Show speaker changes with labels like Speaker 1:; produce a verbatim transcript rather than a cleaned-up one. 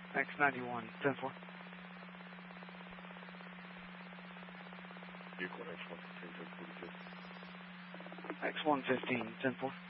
Speaker 1: X ninety-one, ten four.
Speaker 2: Vehicle X one fifteen, ten forty-two.
Speaker 1: X one fifteen, ten four.